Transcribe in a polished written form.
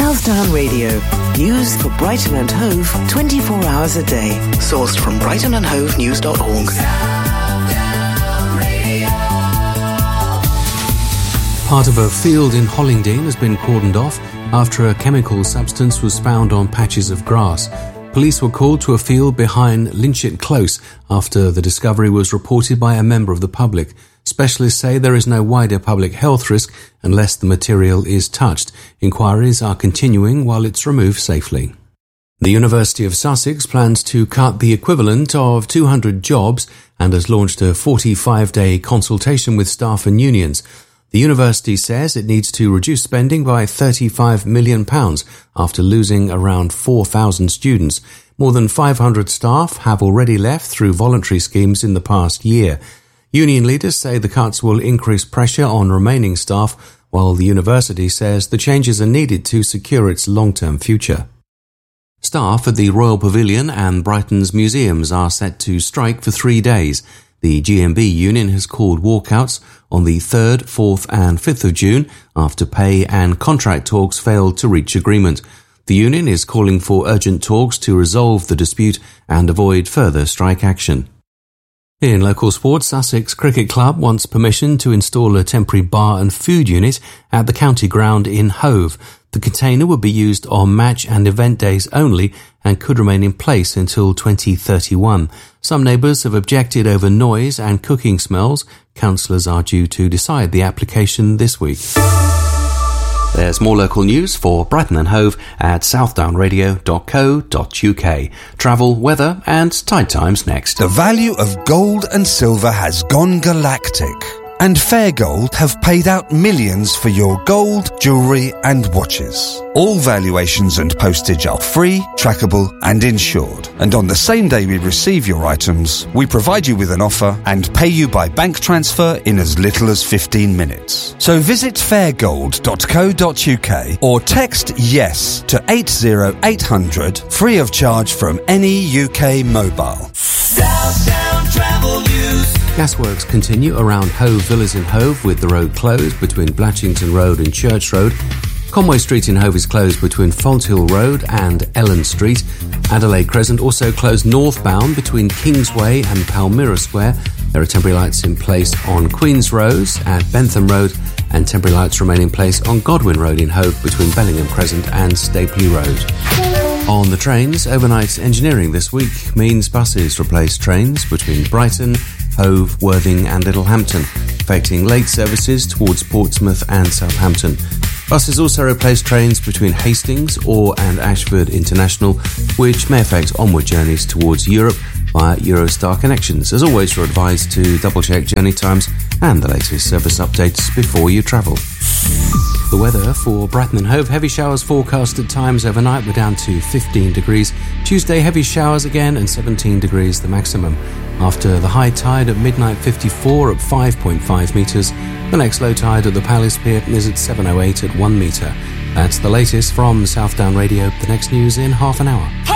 Southdown Radio. News for Brighton and Hove 24 hours a day. Sourced from brightonandhovenews.org. Part of a field in Hollingdean has been cordoned off after a chemical substance was found on patches of grass. Police were called to a field behind Linchett Close after the discovery was reported by a member of the public. Specialists say there is no wider public health risk unless the material is touched. Inquiries are continuing while it's removed safely. The University of Sussex plans to cut the equivalent of 200 jobs and has launched a 45-day consultation with staff and unions. The university says it needs to reduce spending by £35 million after losing around 4,000 students. More than 500 staff have already left through voluntary schemes in the past year. Union leaders say the cuts will increase pressure on remaining staff, while the university says the changes are needed to secure its long-term future. Staff at the Royal Pavilion and Brighton's museums are set to strike for 3 days. The GMB union has called walkouts on the 3rd, 4th and 5th of June after pay and contract talks failed to reach agreement. The union is calling for urgent talks to resolve the dispute and avoid further strike action. In local sports, Sussex Cricket Club wants permission to install a temporary bar and food unit at the county ground in Hove. The container would be used on match and event days only and could remain in place until 2031. Some neighbours have objected over noise and cooking smells. Councillors are due to decide the application this week. There's more local news for Brighton and Hove at southdownradio.co.uk. Travel, weather and tide times next. The value of gold and silver has gone galactic, and Fair Gold have paid out millions for your gold, jewellery and watches. All valuations and postage are free, trackable and insured. And on the same day we receive your items, we provide you with an offer and pay you by bank transfer in as little as 15 minutes. So visit fairgold.co.uk or text YES to 80800 free of charge from any UK mobile. Southdown Travel News. Gasworks continue around Hove Villas in Hove with the road closed between Blatchington Road and Church Road. Conway Street in Hove is closed between Fonthill Road and Ellen Street. Adelaide Crescent also closed northbound between Kingsway and Palmyra Square. There are temporary lights in place on Queen's Road at Bentham Road, and temporary lights remain in place on Godwin Road in Hove between Bellingham Crescent and Stapley Road. On the trains, overnight engineering this week means buses replace trains between Brighton, Hove, Worthing and Littlehampton, affecting late services towards Portsmouth and Southampton. Buses also replace trains between Hastings, Orr and Ashford International, which may affect onward journeys towards Europe via Eurostar connections. As always, you're advised to double-check journey times and the latest service updates before you travel. The weather for Brighton and Hove: heavy showers forecast at times overnight. We're down to 15 degrees. Tuesday, heavy showers again and 17 degrees the maximum. After the high tide at midnight 54 at 5.5 metres. The next low tide at the Palace Pier is at 7.08 at 1 metre. That's the latest from Southdown Radio. The next news in half an hour.